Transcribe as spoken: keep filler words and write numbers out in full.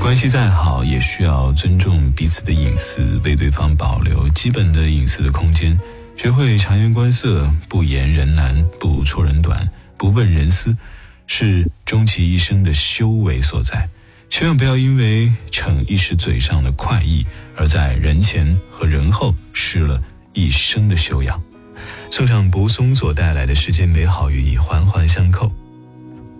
关系再好，也需要尊重彼此的隐私，为对方保留基本的隐私的空间，学会察言观色，不言人难，不戳人短，不问人私，是终其一生的修为所在。千万不要因为逞一时嘴上的快意，而在人前和人后失了一生的修养。送上柏松所带来的世间美好寓意环环相扣。